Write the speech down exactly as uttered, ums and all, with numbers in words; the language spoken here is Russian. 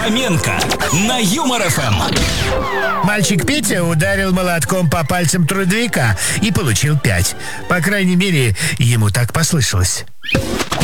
Фоменко на Юмор эф эм. Мальчик Петя ударил молотком по пальцам трудовика и получил пять. По крайней мере, ему так послышалось.